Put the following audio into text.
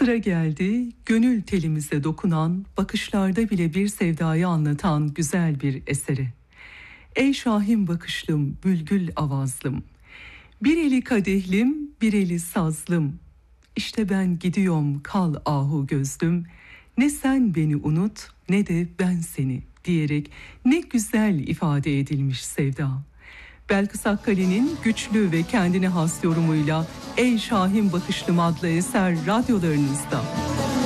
Sıra geldi gönül telimize dokunan, bakışlarda bile bir sevdayı anlatan güzel bir esere. Ey şahin bakışlım, bülbül avazlım, bir eli kadehlim, bir eli sazlım. İşte ben gidiyorum kal ahu gözlüm, ne sen beni unut ne de ben seni diyerek ne güzel ifade edilmiş sevda. Belkıs Akkale'nin güçlü ve kendine has yorumuyla Ey Şahin Bakışlım adlı eser radyolarınızda.